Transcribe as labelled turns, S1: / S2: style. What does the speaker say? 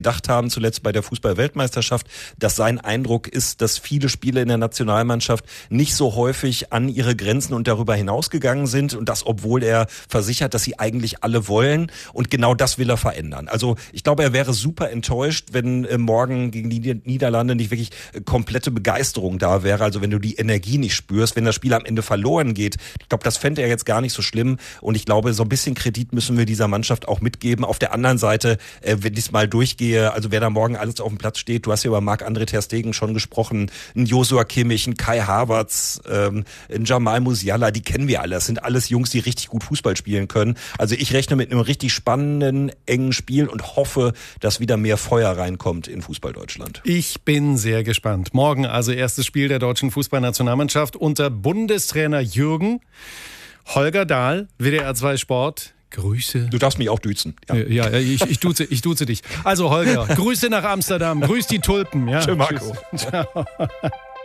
S1: gedacht haben, zuletzt bei der Fußball-Weltmeisterschaft, dass sein Eindruck ist, dass viele Spiele in der Nationalmannschaft nicht so häufig an ihre Grenzen und darüber hinausgegangen sind und das, obwohl er versichert, dass sie eigentlich alle wollen, und genau das will er verändern. Also ich glaube, er wäre super enttäuscht, wenn morgen gegen die Niederlande nicht wirklich komplette Begeisterung da wäre, also wenn du die Energie nicht spürst, wenn das Spiel am Ende verloren geht. Ich glaube, das fände er jetzt gar nicht so schlimm, und ich glaube, so ein bisschen Kredit müssen wir dieser Mannschaft auch mitgeben. Auf der anderen Seite, wenn ich es mal durchgehe, also wer da morgen alles auf dem Platz steht, du hast ja über Marc-André ter Stegen schon gesprochen, ein Joshua Kimmich, ein Kai Havertz, ein Jamal Musiala, die kennen wir alle. Das sind alles Jungs, die richtig gut Fußball spielen können. Also ich rechne mit einem richtig spannenden, engen Spiel und hoffe, dass wieder mehr Feuer reinkommt in Fußball Deutschland.
S2: Ich bin sehr gespannt. Morgen also erstes Spiel der deutschen Fußballnationalmannschaft unter Bundestrainer Jürgen. Holger Dahl, WDR 2 Sport. Grüße.
S1: Du darfst mich auch duzen.
S2: Ja, ich duze dich. Also Holger, Grüße nach Amsterdam, grüß die Tulpen. Ja.
S1: Tschö, Marco.
S2: Ciao.